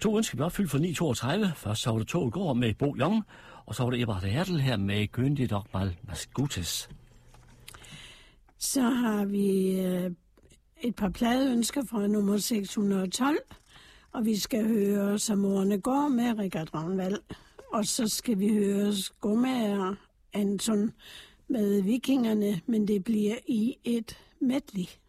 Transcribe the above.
To ønsker vi opfyldt for 9.32. Først så var det Tog i går med Bo Jong, og så var det Eberhard Hertel her med Gøndi Dogmal Masgutes. Så har vi et par pladeønsker fra nummer 612, og vi skal høre Som årene går med Richard Ravnvald. Og så skal vi høre Skommager Anton med Vikingerne, men det bliver i et medley.